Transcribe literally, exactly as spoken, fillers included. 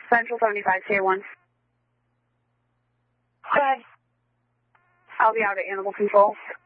Central seventy-five, K one. Okay. I'll be out at animal control.